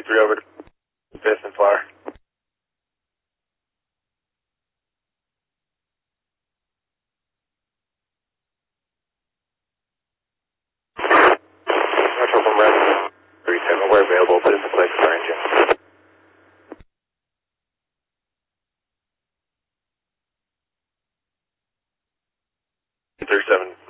3 over to 5th and Flower. Metro from Red 37, we're available, but it's a place for engine. 37.